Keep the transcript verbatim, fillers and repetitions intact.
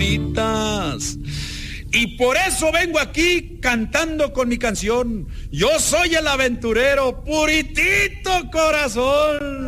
bonitas. Y por eso vengo aquí cantando con mi canción. Yo soy el aventurero, puritito corazón.